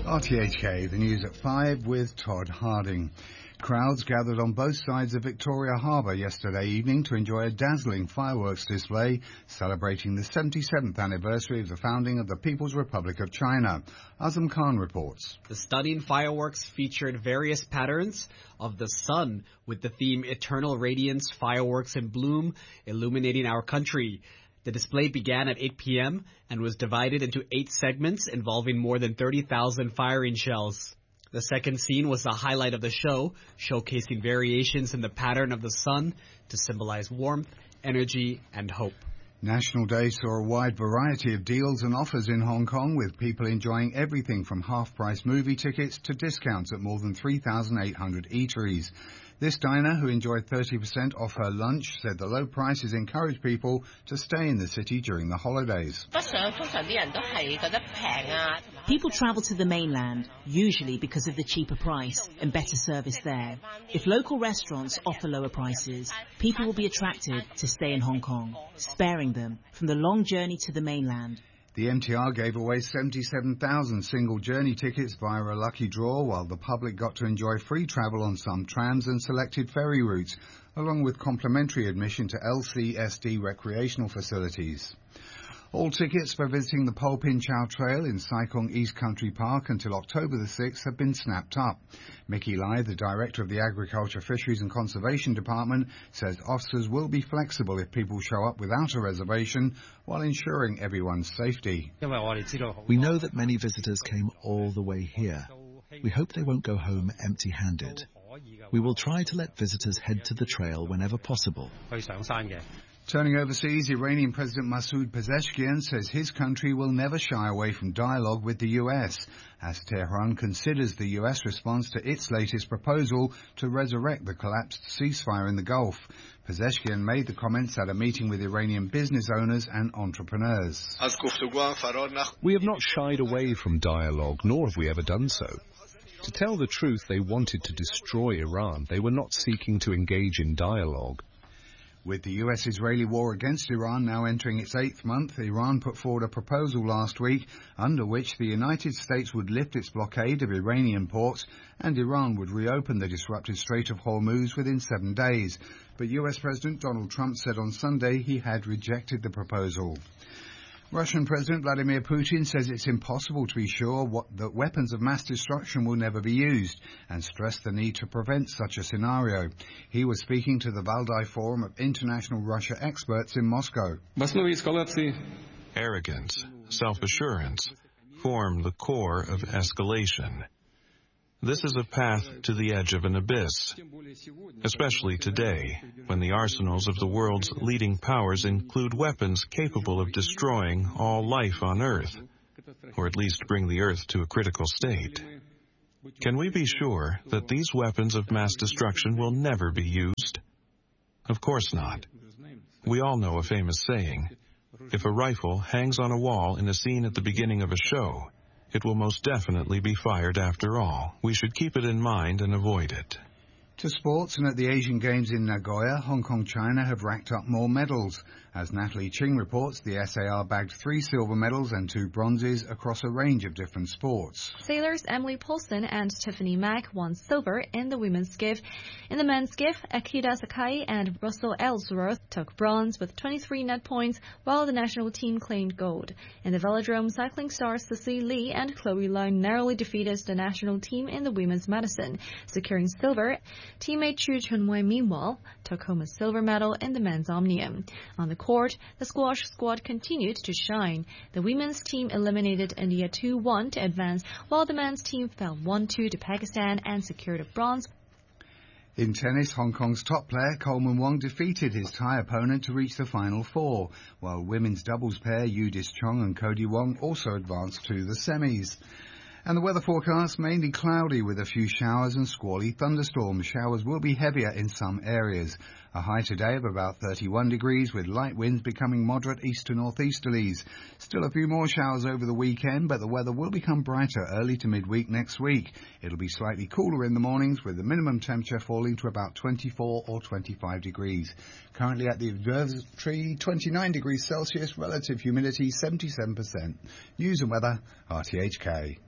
RTHK, the news at 5 with Todd Harding. Crowds gathered on both sides of Victoria Harbour yesterday evening to enjoy a dazzling fireworks display celebrating the 77th anniversary of the founding of the People's Republic of China. Azam Khan reports. The stunning fireworks featured various patterns of the sun with the theme Eternal Radiance, Fireworks in Bloom, illuminating our country. The display began at 8 p.m. and was divided into 8 segments involving more than 30,000 firing shells. The second scene was the highlight of the show, showcasing variations in the pattern of the sun to symbolize warmth, energy, and hope. National Day saw a wide variety of deals and offers in Hong Kong, with people enjoying everything from half-price movie tickets to discounts at more than 3,800 eateries. This diner, who enjoyed 30% off her lunch, said the low prices encourage people to stay in the city during the holidays. People travel to the mainland, usually because of the cheaper price and better service there. If local restaurants offer lower prices, people will be attracted to stay in Hong Kong, sparing them from the long journey to the mainland. The MTR gave away 77,000 single journey tickets via a lucky draw, while the public got to enjoy free travel on some trams and selected ferry routes, along with complimentary admission to LCSD recreational facilities. All tickets for visiting the Po Pin Chau Trail in Sai Kung East Country Park until October the 6th have been snapped up. Mickey Lai, the director of the Agriculture, Fisheries and Conservation Department, says officers will be flexible if people show up without a reservation while ensuring everyone's safety. We know that many visitors came all the way here. We hope they won't go home empty-handed. We will try to let visitors head to the trail whenever possible. Turning overseas, Iranian President Masoud Pezeshkian says his country will never shy away from dialogue with the US, as Tehran considers the US response to its latest proposal to resurrect the collapsed ceasefire in the Gulf. Pezeshkian made the comments at a meeting with Iranian business owners and entrepreneurs. We have not shied away from dialogue, nor have we ever done so. To tell the truth, they wanted to destroy Iran. They were not seeking to engage in dialogue. With the US-Israeli war against Iran now entering its 8th month, Iran put forward a proposal last week under which the United States would lift its blockade of Iranian ports and Iran would reopen the disrupted Strait of Hormuz within 7 days. But US President Donald Trump said on Sunday he had rejected the proposal. Russian President Vladimir Putin says it's impossible to be sure that weapons of mass destruction will never be used, and stressed the need to prevent such a scenario. He was speaking to the Valdai Forum of International Russia experts in Moscow. Arrogance, self-assurance form the core of escalation. This is a path to the edge of an abyss, especially today, when the arsenals of the world's leading powers include weapons capable of destroying all life on Earth, or at least bring the Earth to a critical state. Can we be sure that these weapons of mass destruction will never be used? Of course not. We all know a famous saying, if a rifle hangs on a wall in a scene at the beginning of a show, it will most definitely be fired after all. We should keep it in mind and avoid it. To sports, and at the Asian Games in Nagoya, Hong Kong, China have racked up more medals. As Natalie Ching reports, the SAR bagged 3 silver medals and 2 bronzes across a range of different sports. Sailors Emily Paulson and Tiffany Mack won silver in the women's skiff. In the men's skiff, Akira Sakai and Russell Ellsworth took bronze with 23 net points, while the national team claimed gold. In the velodrome, cycling stars Cecile Lee and Chloe Lown narrowly defeated the national team in the women's medicine, securing silver. Teammate Chu Chunwei, meanwhile, took home a silver medal in the men's omnium. On the court, the squash squad continued to shine. The women's team eliminated India 2-1 to advance, while the men's team fell 1-2 to Pakistan and secured a bronze. In tennis, Hong Kong's top player Coleman Wong defeated his Thai opponent to reach the Final Four, while women's doubles pair Yudis Chong and Cody Wong also advanced to the semis. And the weather forecast, mainly cloudy with a few showers and squally thunderstorms. Showers will be heavier in some areas. A high today of about 31 degrees with light winds becoming moderate east to northeasterlies. Still a few more showers over the weekend, but the weather will become brighter early to midweek next week. It'll be slightly cooler in the mornings with the minimum temperature falling to about 24 or 25 degrees. Currently at the observatory, 29 degrees Celsius, relative humidity 77%. News and weather, RTHK.